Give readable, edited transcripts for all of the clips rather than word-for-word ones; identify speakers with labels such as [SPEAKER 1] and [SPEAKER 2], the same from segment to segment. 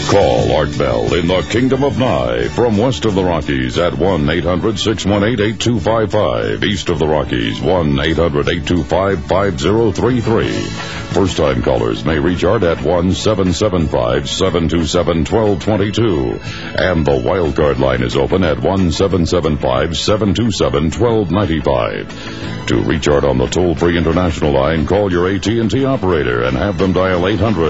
[SPEAKER 1] Call Art Bell in the Kingdom of Nye from west of the Rockies at 1-800-618-8255. East of the Rockies, 1-800-825-5033. First-time callers may reach Art at 1-775-727-1222. And the wildcard line is open at 1-775-727-1295. To reach Art on the toll-free international line, call your AT&T operator and have them dial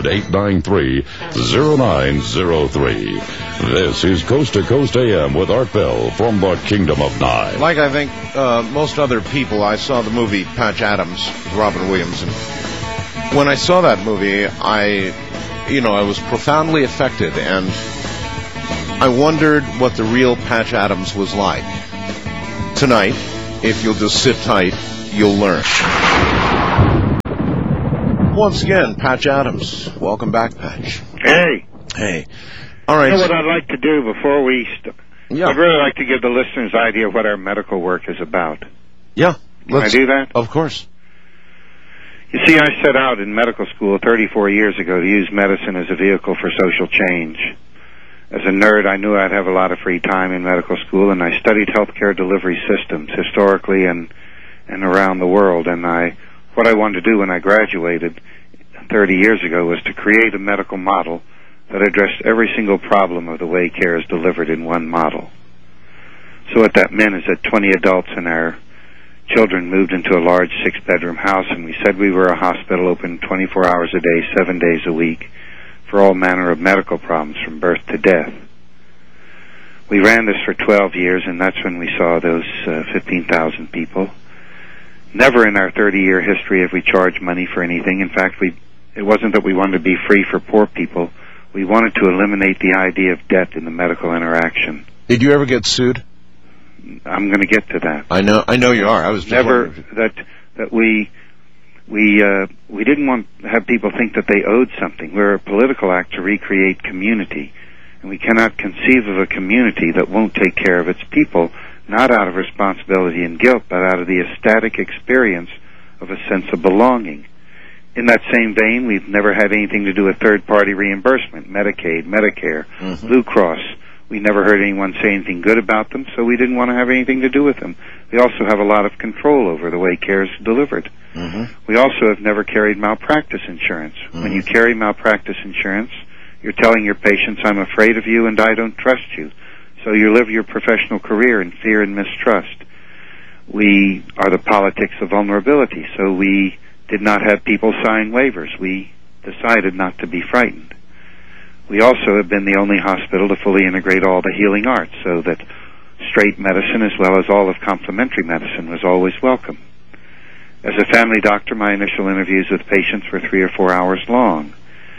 [SPEAKER 1] 800-893-0903. This is Coast to Coast AM with Art Bell from the Kingdom of Nye.
[SPEAKER 2] Like I think most other people, I saw the movie Patch Adams with Robin Williams, and when I saw that movie, I was profoundly affected, and I wondered what the real Patch Adams was like. Tonight, if you'll just sit tight, you'll learn. Once again, Patch Adams. Welcome back, Patch.
[SPEAKER 3] Hey.
[SPEAKER 2] Hey. All right.
[SPEAKER 3] You know what I'd like to do before we
[SPEAKER 2] Yeah.
[SPEAKER 3] I'd really like to give the listeners an idea of what our medical work is about.
[SPEAKER 2] Yeah.
[SPEAKER 3] Can I do that?
[SPEAKER 2] Of course.
[SPEAKER 3] You see, I set out in medical school 34 years ago to use medicine as a vehicle for social change. As a nerd, I knew I'd have a lot of free time in medical school, and I studied healthcare delivery systems historically and around the world. And what I wanted to do when I graduated 30 years ago was to create a medical model that addressed every single problem of the way care is delivered in one model. So what that meant is that 20 adults and our children moved into a large 6-bedroom house, and we said we were a hospital open 24 hours a day, 7 days a week, for all manner of medical problems from birth to death. We ran this for 12 years, and that's when we saw those 15,000 people. Never in our 30-year history have we charged money for anything. In fact, it wasn't that we wanted to be free for poor people. We wanted to eliminate the idea of debt in the medical interaction.
[SPEAKER 2] Did you ever get sued?
[SPEAKER 3] I'm going to get to that.
[SPEAKER 2] I know you are. I was just
[SPEAKER 3] never
[SPEAKER 2] wondering.
[SPEAKER 3] that we didn't want to have people think that they owed something. We're a political act to recreate community, and we cannot conceive of a community that won't take care of its people, not out of responsibility and guilt, but out of the ecstatic experience of a sense of belonging. In that same vein, we've never had anything to do with third-party reimbursement, Medicaid, Medicare, Blue Cross. We never heard anyone say anything good about them, so we didn't want to have anything to do with them. We also have a lot of control over the way care is delivered. We also have never carried malpractice insurance. When you carry malpractice insurance, you're telling your patients, I'm afraid of you and I don't trust you. So you live your professional career in fear and mistrust. We are the politics of vulnerability, so we did not have people sign waivers. We decided not to be frightened. We also have been the only hospital to fully integrate all the healing arts, so that straight medicine as well as all of complementary medicine was always welcome. As a family doctor, my initial interviews with patients were 3 or 4 hours long.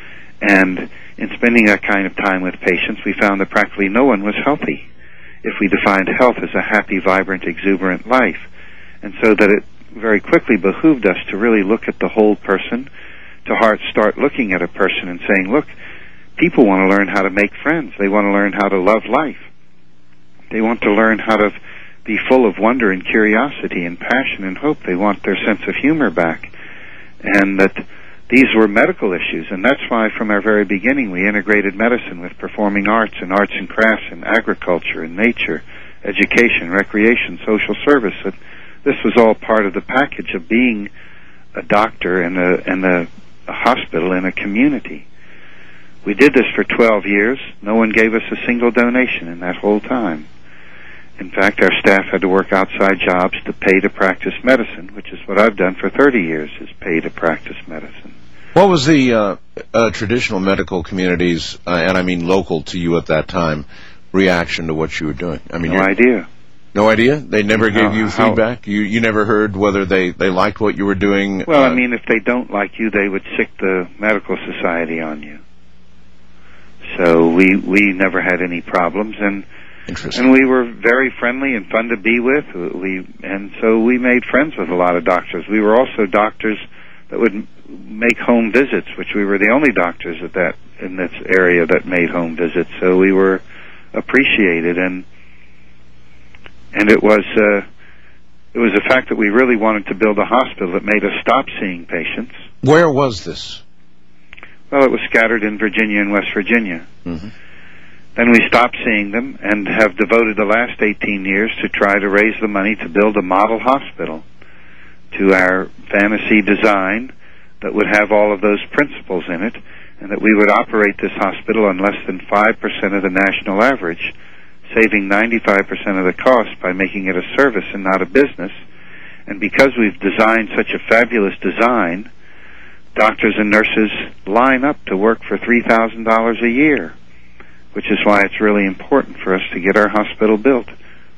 [SPEAKER 3] And in spending that kind of time with patients, we found that practically no one was healthy, if we defined health as a happy, vibrant, exuberant life. And so that it very quickly behooved us to really look at the whole person, to start looking at a person and saying, look, people want to learn how to make friends. They want to learn how to love life. They want to learn how to be full of wonder and curiosity and passion and hope. They want their sense of humor back. And that these were medical issues, and that's why from our very beginning we integrated medicine with performing arts and crafts and agriculture and nature, education, recreation, social service. This was all part of the package of being a doctor and a hospital in a community. We did this for 12 years. No one gave us a single donation in that whole time. In fact, our staff had to work outside jobs to pay to practice medicine, which is what I've done for 30 years, is pay to practice medicine.
[SPEAKER 2] What was the traditional medical community's, and I mean local to you at that time, reaction to what you were doing? I mean,
[SPEAKER 3] no idea.
[SPEAKER 2] No idea? They never gave you feedback? You never heard whether they liked what you were doing?
[SPEAKER 3] Well, I mean, if they don't like you, they would sick the medical society on you. So we never had any problems, and we were very friendly and fun to be with. And so we made friends with a lot of doctors. We were also doctors that would make home visits, which we were the only doctors in this area that made home visits. So we were appreciated, and it was the fact that we really wanted to build a hospital that made us stop seeing patients.
[SPEAKER 2] Where was this?
[SPEAKER 3] Well, it was scattered in Virginia and West Virginia.
[SPEAKER 2] Mm-hmm.
[SPEAKER 3] Then we stopped seeing them and have devoted the last 18 years to try to raise the money to build a model hospital to our fantasy design that would have all of those principles in it, and that we would operate this hospital on less than 5% of the national average, saving 95% of the cost by making it a service and not a business. And because we've designed such a fabulous design, doctors and nurses line up to work for $3,000 a year, which is why it's really important for us to get our hospital built.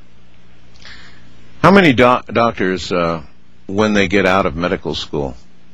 [SPEAKER 2] How many doctors, when they get out of medical school,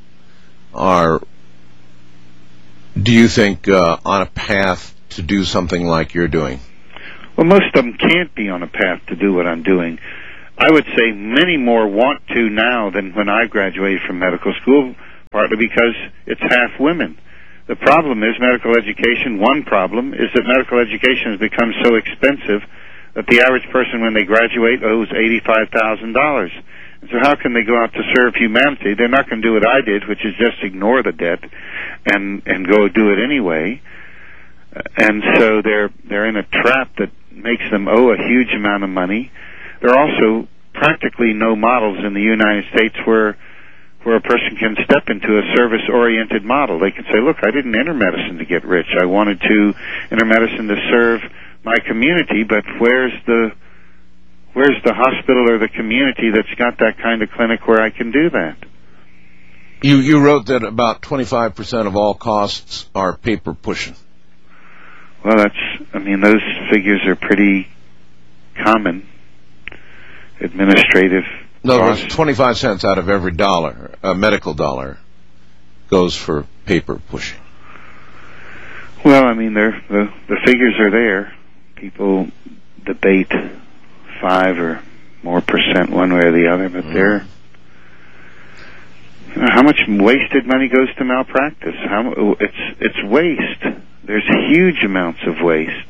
[SPEAKER 2] do you think, on a path to do something like you're doing?
[SPEAKER 3] Well, most of them can't be on a path to do what I'm doing. I would say many more want to now than when I graduated from medical school, partly because it's half women. The problem is medical education. One problem is that medical education has become so expensive that the average person, when they graduate, owes $85,000. And so how can they go out to serve humanity? They're not going to do what I did, which is just ignore the debt and go do it anyway. And so they're in a trap that makes them owe a huge amount of money. There are also practically no models in the United States where a person can step into a service-oriented model. They can say, look, I didn't enter medicine to get rich. I wanted to enter medicine to serve my community, but where's the hospital or the community that's got that kind of clinic where I can do that?
[SPEAKER 2] You wrote that about 25% of all costs are paper pushing.
[SPEAKER 3] Well, those figures are pretty common. Administrative
[SPEAKER 2] No,
[SPEAKER 3] costs.
[SPEAKER 2] there's 25 cents out of every dollar, a medical dollar, goes for paper pushing.
[SPEAKER 3] Well, the figures are there. People debate 5 or more % one way or the other, but how much wasted money goes to malpractice? It's waste. There's huge amounts of waste.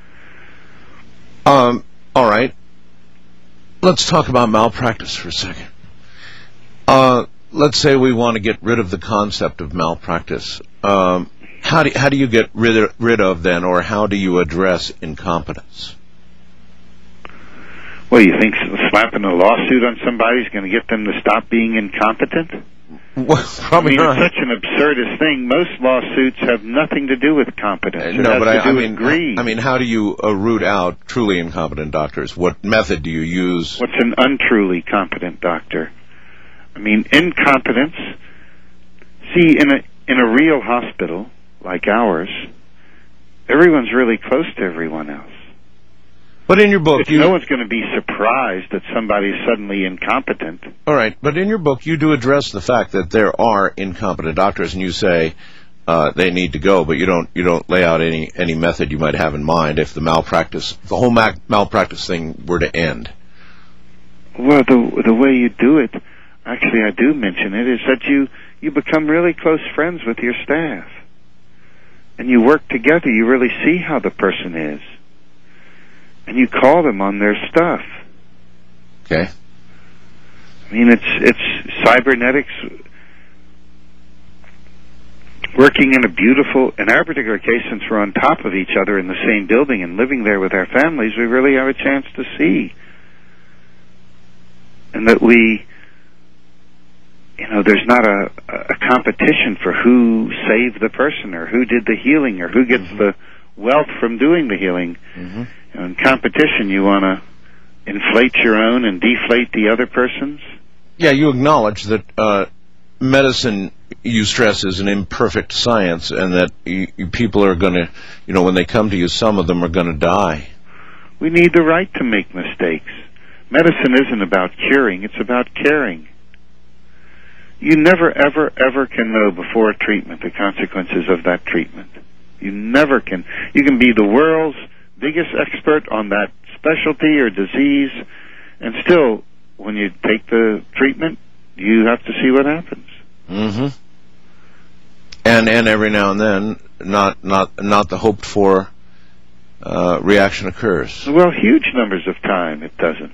[SPEAKER 2] All right. Let's talk about malpractice for a second. Let's say we want to get rid of the concept of malpractice. How do you get rid of then, or how do you address incompetence?
[SPEAKER 3] Well, you think slapping a lawsuit on somebody is going to get them to stop being incompetent?
[SPEAKER 2] Well, probably not.
[SPEAKER 3] It's such an absurdist thing. Most lawsuits have nothing to do with competence. It has to do with greed.
[SPEAKER 2] How do you root out truly incompetent doctors? What method do you use?
[SPEAKER 3] What's an untruly competent doctor? Incompetence. See, in a real hospital like ours, everyone's really close to everyone else.
[SPEAKER 2] But in your book,
[SPEAKER 3] no one's going to be surprised that somebody's suddenly incompetent.
[SPEAKER 2] All right, but in your book, you do address the fact that there are incompetent doctors, and you say they need to go, but you don't lay out any method you might have in mind if the whole malpractice thing were to end.
[SPEAKER 3] Well, the way you do it, actually, I do mention it, is that you become really close friends with your staff, and you work together. You really see how the person is. And you call them on their stuff.
[SPEAKER 2] Okay.
[SPEAKER 3] It's cybernetics working in our particular case, since we're on top of each other in the same building and living there with our families, we really have a chance to see. And that there's not a competition for who saved the person or who did the healing or who gets the wealth from doing the healing.
[SPEAKER 2] Mm-hmm.
[SPEAKER 3] In competition, you want to inflate your own and deflate the other person's?
[SPEAKER 2] Yeah, you acknowledge that medicine, you stress, is an imperfect science, and that people are going to, when they come to you, some of them are going to die.
[SPEAKER 3] We need the right to make mistakes. Medicine isn't about curing, it's about caring. You never, ever, ever can know before a treatment the consequences of that treatment. You never can. You can be the world's biggest expert on that specialty or disease, and still, when you take the treatment, you have to see what happens.
[SPEAKER 2] Mm-hmm. And every now and then, not the hoped for reaction occurs.
[SPEAKER 3] Well, huge numbers of time it doesn't.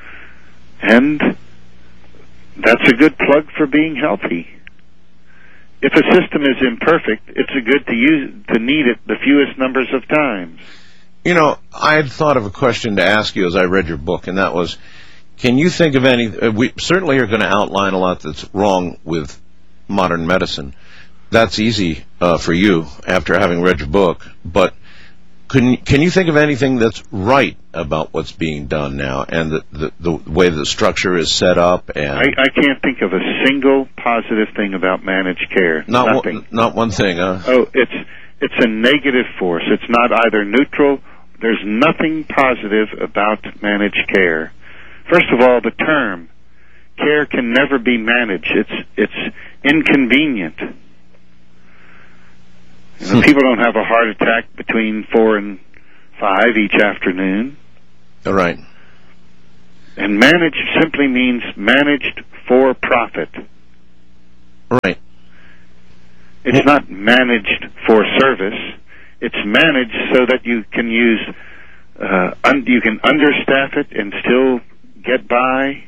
[SPEAKER 3] And that's a good plug for being healthy. if a system is imperfect, it's a good to need it the fewest numbers of times.
[SPEAKER 2] You know, I had thought of a question to ask you as I read your book, and that was, can you think of any... we certainly are going to outline a lot that's wrong with modern medicine. That's easy for you after having read your book, but can you think of anything that's right about what's being done now and the way the structure is set up? And
[SPEAKER 3] I can't think of a single positive thing about managed care. Nothing.
[SPEAKER 2] Not one thing, huh?
[SPEAKER 3] Oh, it's a negative force. It's not either neutral. There's nothing positive about managed care. First of all, the term care can never be managed. It's inconvenient. You know, people don't have a heart attack between 4 and 5 each afternoon.
[SPEAKER 2] All right.
[SPEAKER 3] And managed simply means managed for profit.
[SPEAKER 2] Right.
[SPEAKER 3] It's not managed for service. It's managed so that you can use, you can understaff it and still get by.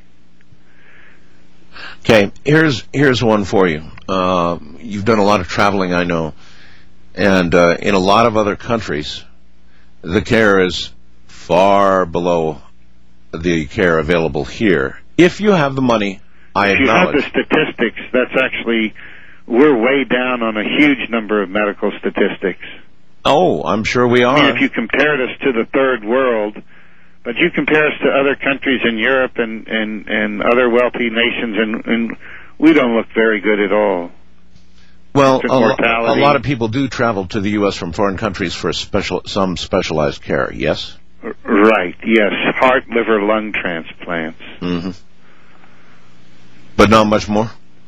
[SPEAKER 2] Okay, here's one for you. You've done a lot of traveling, I know. And in a lot of other countries, the care is far below the care available here. If you have the money, I acknowledge.
[SPEAKER 3] If you have the statistics, that's actually, we're way down on a huge number of medical statistics.
[SPEAKER 2] Oh, I'm sure we are.
[SPEAKER 3] I mean, if you compared us to the third world, but you compare us to other countries in Europe and other wealthy nations, and we don't look very good at all.
[SPEAKER 2] Well, a lot of people do travel to the U.S. from foreign countries for some specialized care, yes?
[SPEAKER 3] Right, yes. Heart, liver, lung transplants.
[SPEAKER 2] Mm-hmm. But not much more?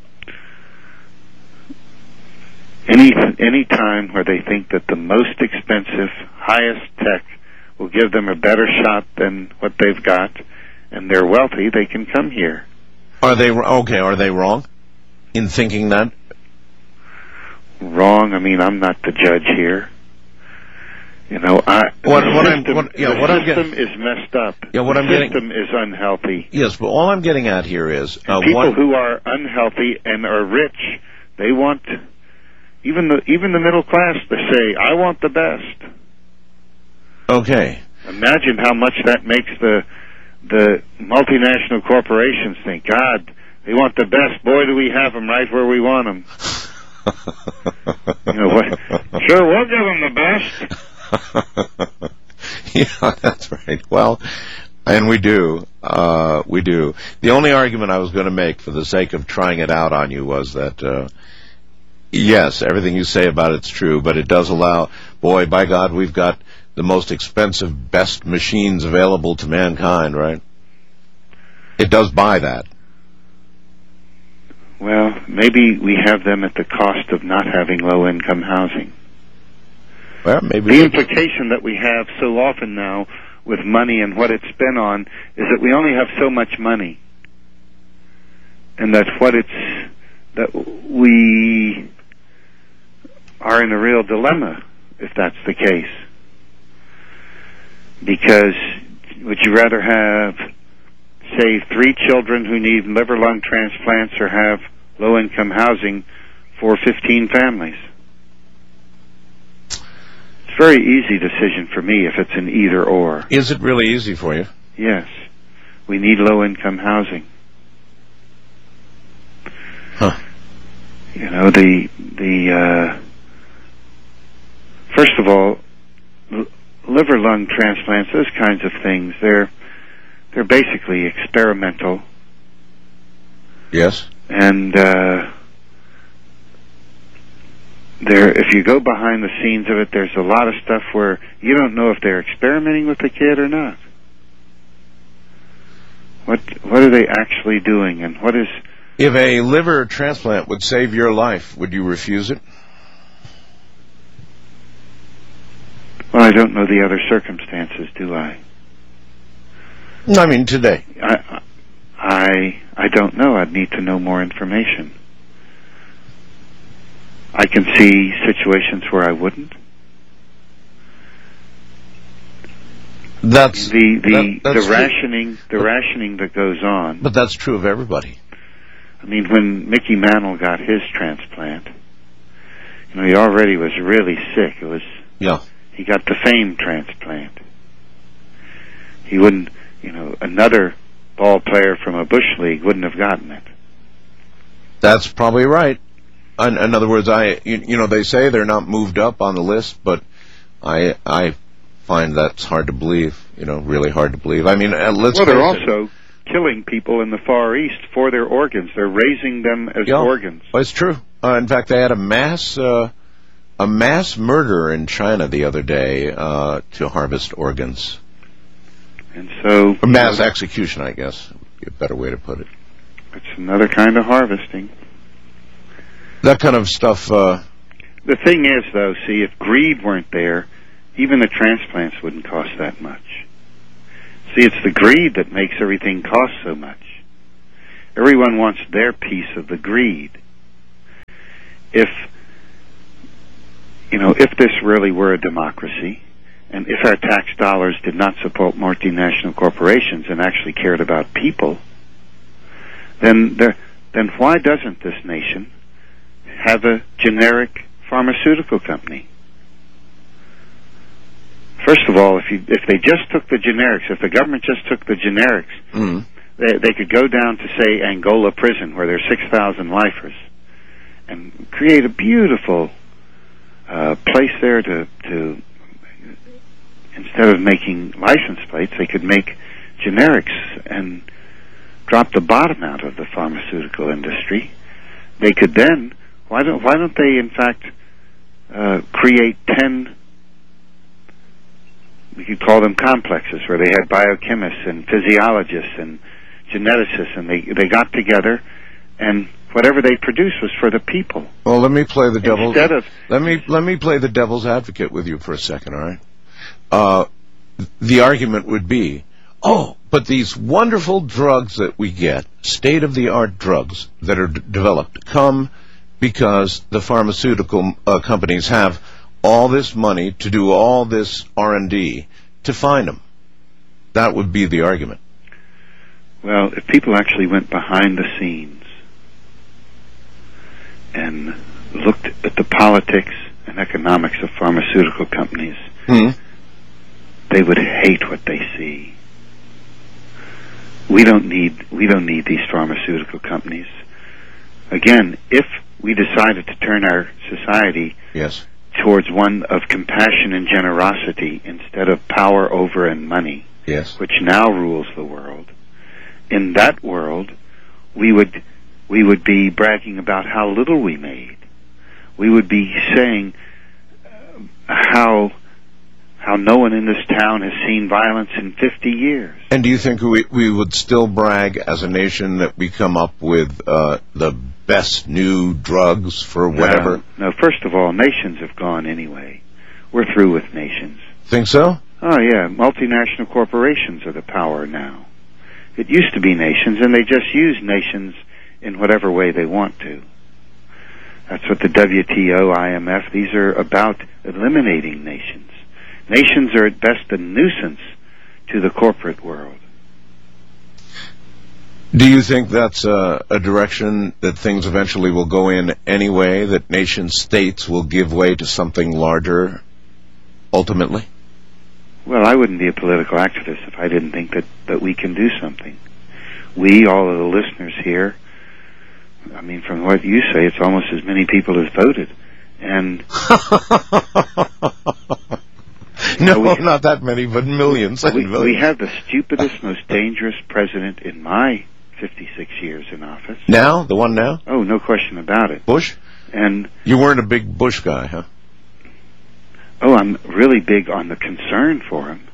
[SPEAKER 3] Any time where they think that the most expensive, highest tech will give them a better shot than what they've got, and they're wealthy, they can come here.
[SPEAKER 2] Are they wrong in thinking that?
[SPEAKER 3] Wrong? I mean, I'm not the judge here. You know, the system is messed up.
[SPEAKER 2] Yeah,
[SPEAKER 3] the system is unhealthy.
[SPEAKER 2] Yes, but all I'm getting at here is
[SPEAKER 3] people who are unhealthy and are rich, they want even the middle class to say, "I want the best."
[SPEAKER 2] Okay.
[SPEAKER 3] Imagine how much that makes the multinational corporations think. God, they want the best. Boy, do we have them right where we want them. You know what? Sure, we'll give them the best.
[SPEAKER 2] Yeah, that's right. Well, and we do. We do. The only argument I was going to make for the sake of trying it out on you was that, yes, everything you say about it's true, but it does allow, boy, by God, we've got the most expensive, best machines available to mankind, right? It does buy that.
[SPEAKER 3] Well, maybe we have them at the cost of not having low-income housing.
[SPEAKER 2] Well, maybe
[SPEAKER 3] the implication that we have so often now with money and what it's spent on is that we only have so much money, and that we are in a real dilemma if that's the case. Because would you rather have, say, 3 children who need liver lung transplants or have low-income housing for 15 families? It's a very easy decision for me if it's an either-or.
[SPEAKER 2] Is it really easy for you?
[SPEAKER 3] Yes. We need low-income housing.
[SPEAKER 2] Huh.
[SPEAKER 3] You know, first of all, liver lung transplants, those kinds of things, they're basically experimental.
[SPEAKER 2] Yes.
[SPEAKER 3] And if you go behind the scenes of it, there's a lot of stuff where you don't know if they're experimenting with the kid or not. What are they actually doing, and what is...
[SPEAKER 2] If a liver transplant would save your life, would you refuse it?
[SPEAKER 3] Well, I don't know the other circumstances, do I?
[SPEAKER 2] I mean, today.
[SPEAKER 3] I don't know. I'd need to know more information. I can see situations where I wouldn't.
[SPEAKER 2] That's
[SPEAKER 3] the rationing that goes on.
[SPEAKER 2] But that's true of everybody.
[SPEAKER 3] I mean, when Mickey Mantle got his transplant, He already was really sick.
[SPEAKER 2] Yeah.
[SPEAKER 3] He got the fame transplant. He wouldn't, another ball player from a Bush League wouldn't have gotten it.
[SPEAKER 2] That's probably right. In other words, they say they're not moved up on the list, but I find that's hard to believe. Really hard to believe. I mean, let's.
[SPEAKER 3] Well, they're also killing people in the Far East for their organs. They're raising them as organs.
[SPEAKER 2] Well, it's true. In fact, they had a mass murder in China the other day to harvest organs.
[SPEAKER 3] And so,
[SPEAKER 2] a mass execution, I guess, would be a better way to put it.
[SPEAKER 3] It's another kind of harvesting.
[SPEAKER 2] That kind of stuff.
[SPEAKER 3] The thing is, though, see, if greed weren't there, even the transplants wouldn't cost that much. See, it's the greed that makes everything cost so much. Everyone wants their piece of the greed. If this really were a democracy, and if our tax dollars did not support multinational corporations and actually cared about people, then why doesn't this nation have a generic pharmaceutical company? First of all, if they just took the generics, if the government just took the generics, they could go down to, say, Angola prison, where there are 6,000 lifers, and create a beautiful place there to instead of making license plates, they could make generics and drop the bottom out of the pharmaceutical industry. They could then, why don't they in fact create 10, we could call them complexes, where they had biochemists and physiologists and geneticists, and they got together, and whatever they produced was for the people.
[SPEAKER 2] Well, let me play the devil's.
[SPEAKER 3] Let
[SPEAKER 2] me play the devil's advocate with you for a second, all right? The argument would be, but these wonderful drugs that we get, state-of-the-art drugs that are developed, come because the pharmaceutical companies have all this money to do all this R&D to find them. That would be the argument.
[SPEAKER 3] Well, if people actually went behind the scenes and looked at the politics and economics of pharmaceutical companies, they would hate what they see. We don't need these pharmaceutical companies. Again, if we decided to turn our society towards one of compassion and generosity instead of power over and money, which now rules the world, in that world we would be bragging about how little we made. We would be saying how no one in this town has seen violence in 50 years.
[SPEAKER 2] And do you think we would still brag as a nation that we come up with the best new drugs for whatever?
[SPEAKER 3] No, first of all, nations have gone anyway. We're through with nations.
[SPEAKER 2] Think so?
[SPEAKER 3] Oh, yeah. Multinational corporations are the power now. It used to be nations, and they just use nations in whatever way they want to. That's what the WTO, IMF, these are about, eliminating nations. Nations are at best a nuisance to the corporate world.
[SPEAKER 2] Do you think that's a direction that things eventually will go in anyway, that nation-states will give way to something larger ultimately?
[SPEAKER 3] Well, I wouldn't be a political activist if I didn't think that we can do something. We, all of the listeners here, I mean, from what you say, it's almost as many people as voted. And
[SPEAKER 2] no, not that many, but millions.
[SPEAKER 3] We have the stupidest, most dangerous president in my 56 years in office.
[SPEAKER 2] Now? The one now?
[SPEAKER 3] Oh, no question about it.
[SPEAKER 2] Bush?
[SPEAKER 3] And
[SPEAKER 2] you weren't a big Bush guy, huh?
[SPEAKER 3] Oh, I'm really big on the concern for him.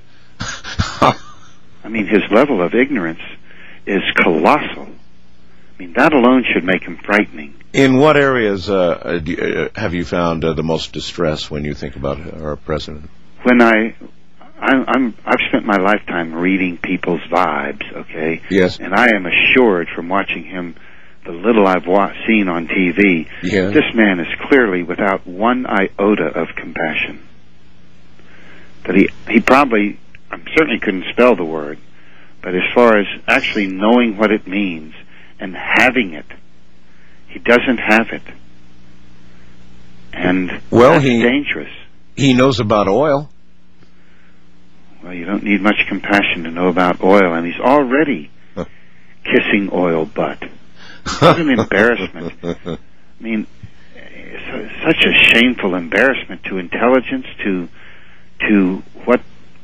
[SPEAKER 3] I mean, his level of ignorance is colossal. I mean, that alone should make him frightening.
[SPEAKER 2] In what areas have you found the most distress when you think about our president?
[SPEAKER 3] When I've spent my lifetime reading people's vibes, okay?
[SPEAKER 2] Yes.
[SPEAKER 3] And I am assured from watching him, the little I've seen on TV, this man is clearly without one iota of compassion. That he probably, I certainly couldn't spell the word, but as far as actually knowing what it means and having it, he doesn't have it. And
[SPEAKER 2] Well,
[SPEAKER 3] that's dangerous.
[SPEAKER 2] He knows about oil.
[SPEAKER 3] Well, you don't need much compassion to know about oil, and he's already kissing oil butt. What an embarrassment. I mean, such a shameful embarrassment to intelligence, to what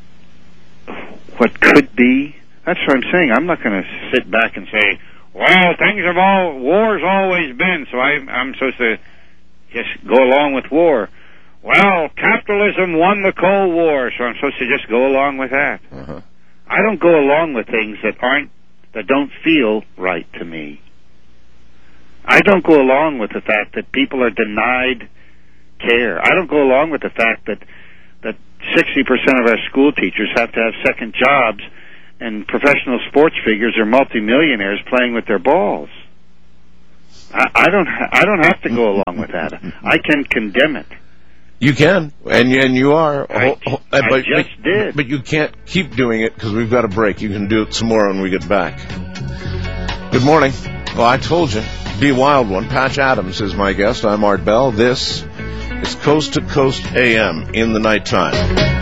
[SPEAKER 3] could be. That's what I'm saying. I'm not going to sit back and say, well, war's always been, so I'm supposed to just go along with war. Well, capitalism won the Cold War, so I'm supposed to just go along with that.
[SPEAKER 2] Uh-huh.
[SPEAKER 3] I don't go along with things that don't feel right to me. I don't go along with the fact that people are denied care. I don't go along with the fact that 60% of our school teachers have to have second jobs and professional sports figures are multimillionaires playing with their balls. I don't have to go along with that. I can condemn it.
[SPEAKER 2] You can, and you are.
[SPEAKER 3] I just did.
[SPEAKER 2] But you can't keep doing it because we've got a break. You can do it some more when we get back. Good morning. Well, I told you, be a wild one. Patch Adams is my guest. I'm Art Bell. This is Coast to Coast AM in the nighttime.